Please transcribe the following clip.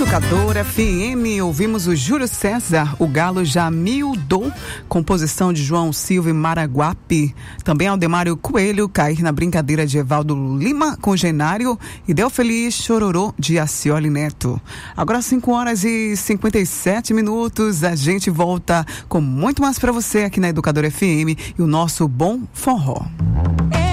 Educadora FM, ouvimos o Júlio César, o Galo já miudou, composição de João Silva e Maraguape. Também Aldemário Coelho, Cair na Brincadeira de Evaldo Lima com Genário e Deu Feliz Chororô de Acioli Neto. Agora 5h57, a gente volta com muito mais para você aqui na Educadora FM e o nosso Bom Forró.